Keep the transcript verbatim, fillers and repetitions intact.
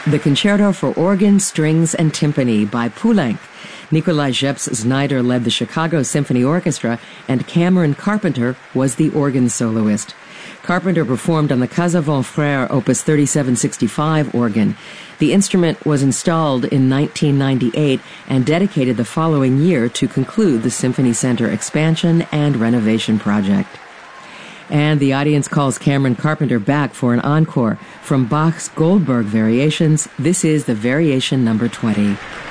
The Concerto for Organ, Strings, and Timpani by Poulenc. Nikolai Jeps-Znaider led the Chicago Symphony Orchestra, and Cameron Carpenter was the organ soloist. Carpenter performed on the Casavant Frères Opus thirty-seven sixty-five organ. The instrument was installed in nineteen ninety-eight and dedicated the following year to conclude the Symphony Center expansion and renovation project. And the audience calls Cameron Carpenter back for an encore. From Bach's Goldberg Variations, this is the Variation number twenty.